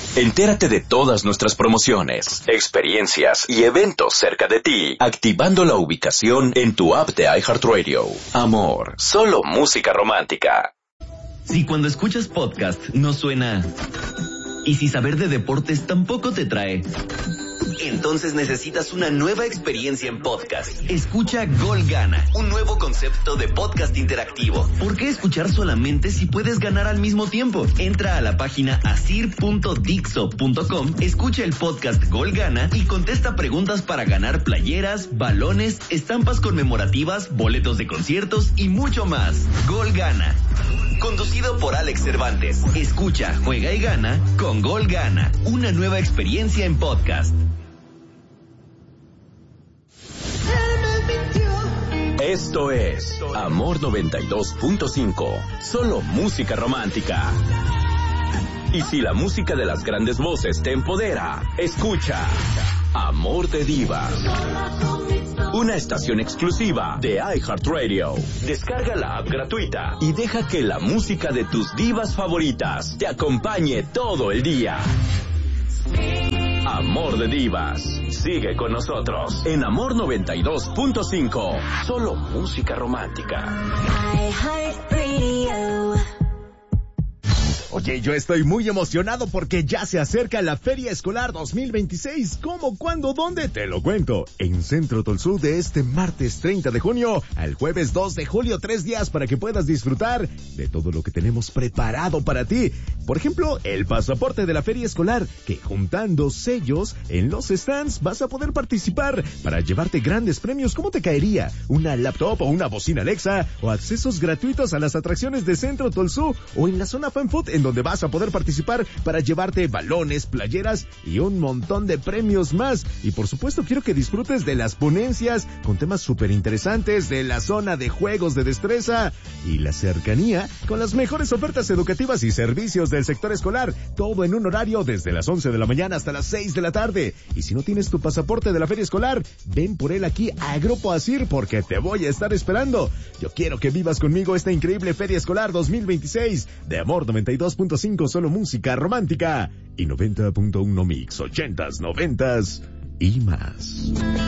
Entérate de todas nuestras promociones, experiencias y eventos cerca de ti, activando la ubicación en tu app de iHeartRadio. Amor, solo música romántica. Si cuando escuchas podcast no suena... Y si saber de deportes tampoco te trae... Entonces necesitas una nueva experiencia en podcast. Escucha Gol Gana, un nuevo concepto de podcast interactivo. ¿Por qué escuchar solamente si puedes ganar al mismo tiempo? Entra a la página asir.dixo.com, escucha el podcast Gol Gana y contesta preguntas para ganar playeras, balones, estampas conmemorativas, boletos de conciertos y mucho más. Gol Gana. Conducido por Alex Cervantes. Escucha, juega y gana con Gol Gana, una nueva experiencia en podcast. Esto es Amor 92.5, solo música romántica. Y si la música de las grandes voces te empodera, escucha Amor de Divas, una estación exclusiva de iHeartRadio. Descarga la app gratuita y deja que la música de tus divas favoritas te acompañe todo el día. Amor de Divas. Sigue con nosotros en Amor 92.5. Solo música romántica. Oye, yo estoy muy emocionado porque ya se acerca la Feria Escolar 2026. ¿Cómo, cuándo, dónde? Te lo cuento. En Centro Tolsú de este martes 30 de junio al jueves 2 de julio, 3 días para que puedas disfrutar de todo lo que tenemos preparado para ti. Por ejemplo, el pasaporte de la Feria Escolar, que juntando sellos en los stands vas a poder participar para llevarte grandes premios. ¿Cómo te caería? ¿Una laptop o una bocina Alexa? ¿O accesos gratuitos a las atracciones de Centro Tolsú? ¿O en la zona Fan Food, en donde vas a poder participar para llevarte balones, playeras y un montón de premios más? Y por supuesto quiero que disfrutes de las ponencias con temas súper interesantes, de la zona de juegos de destreza y la cercanía con las mejores ofertas educativas y servicios del sector escolar, todo en un horario desde las 11 de la mañana hasta las 6 de la tarde. Y si no tienes tu pasaporte de la Feria Escolar, ven por él aquí a Grupo Asir porque te voy a estar esperando. Yo quiero que vivas conmigo esta increíble Feria Escolar 2026 de Amor 92.5, solo música romántica, y 90.1 mix, 80s, 90s y más.